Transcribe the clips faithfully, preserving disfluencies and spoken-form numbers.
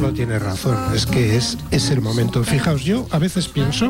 Manolo tiene razón, es que es, es el momento. Fijaos, yo a veces pienso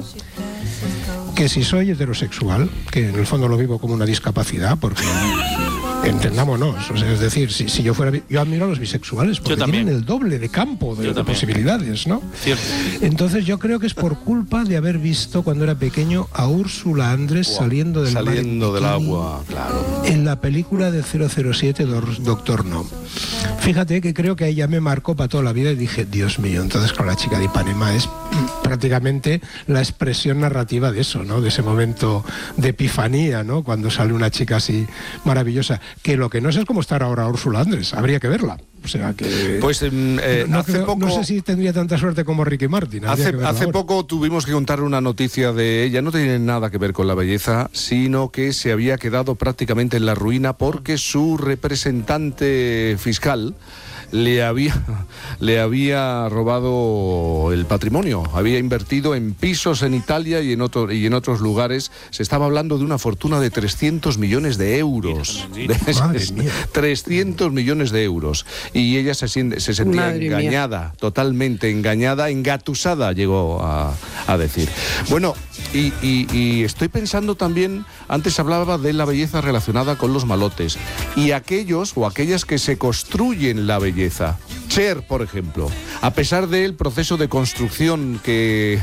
que si soy heterosexual, que en el fondo lo vivo como una discapacidad, porque entendámonos, o sea, es decir, si, si yo fuera, yo admiro a los bisexuales porque tienen el doble de campo de, de posibilidades, ¿no? Cierto. Entonces yo creo que es por culpa de haber visto cuando era pequeño a Úrsula Andrés wow, saliendo del saliendo mar del agua, claro, en la película de cero cero siete Doctor No. Fíjate que creo que ahí ya me marcó para toda la vida y dije, Dios mío, entonces con la chica de Ipanema es prácticamente la expresión narrativa de eso, ¿no? De ese momento de epifanía, ¿no? Cuando sale una chica así maravillosa, que lo que no sé es cómo estar ahora Úrsula Andrés, habría que verla. O sea que... Pues eh, no, hace creo, poco... no sé si tendría tanta suerte como Ricky Martin. Hace, hace poco tuvimos que contar una noticia de ella, no tiene nada que ver con la belleza, sino que se había quedado prácticamente en la ruina porque su representante fiscal le había, le había robado el patrimonio, había invertido en pisos en Italia y en, otro, y en otros lugares. Se estaba hablando de una fortuna de trescientos millones de euros. De, trescientos millones de euros. Y ella se, se sentía Madre engañada, mía. totalmente engañada, engatusada, llegó a, a decir. Bueno, y, y, y estoy pensando también, antes hablaba de la belleza relacionada con los malotes, y aquellos o aquellas que se construyen la belleza. Cher, por ejemplo, a pesar del proceso de construcción que,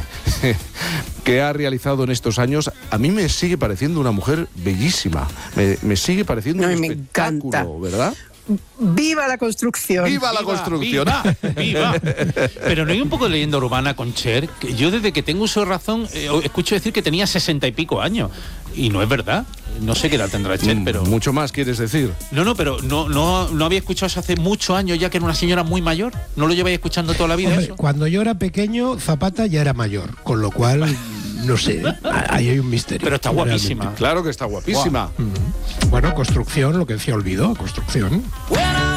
que ha realizado en estos años, a mí me sigue pareciendo una mujer bellísima, me, me sigue pareciendo no, un espectáculo, encanta. ¿Verdad? ¡Viva la construcción! ¡Viva la viva, construcción! Viva, viva. Pero no hay un poco de leyenda urbana con Cher, que yo desde que tengo uso de razón eh, escucho decir que tenía sesenta y pico años, y no es verdad. No sé qué edad tendrá Cher, mm, pero... Mucho más, ¿quieres decir? No, no, pero no, no, no había escuchado eso hace muchos años ya, que era una señora muy mayor. ¿No lo lleváis escuchando toda la vida? Hombre, eso? Cuando yo era pequeño, Zapata ya era mayor, con lo cual... No sé, ahí hay un misterio. Pero está guapísima. Realmente. Claro que está guapísima. Wow. Mm-hmm. Bueno, construcción, lo que decía Olvido, construcción.